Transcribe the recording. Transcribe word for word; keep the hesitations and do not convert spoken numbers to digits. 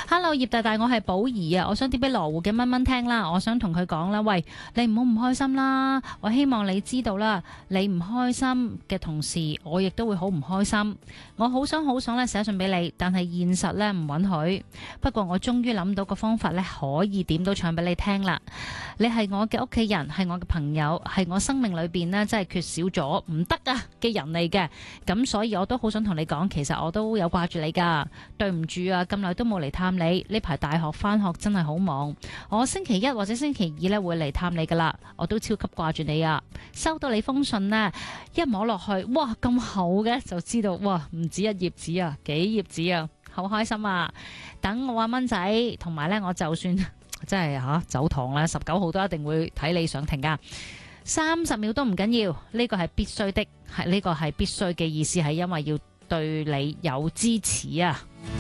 Hello 葉大大，我係寶儀啊，我想點俾羅湖嘅蚊蚊聽啦，我想同佢講啦，喂，你唔好唔開心啦，我希望你知道啦，你唔開心嘅同時，我亦都會好唔開心。我好想好想咧寫信俾你，但係現實咧唔允許。不過我終於諗到個方法咧，可以點到唱俾你聽啦。你係我嘅屋企人，係我嘅朋友，係我生命裏邊呢，真係缺少咗唔得啊嘅人嚟嘅。咁所以我都好想同你講，其實我都有掛住你噶。對唔住啊，咁耐都冇嚟探你。呢排大學返學真係好忙，我星期一或者星期二咧會嚟探你噶啦。我都超級掛住你啊！收到你封信呢，一摸落去，哇咁厚嘅，就知道哇唔止一頁紙啊，幾頁紙啊，好開心啊！等我阿蚊仔同埋咧，我就算真係吓走堂啦，十九號都一定會睇你上庭噶。三十秒都唔緊要，呢個係必須的，係呢個係必須嘅意思，係因為要對你有支持啊！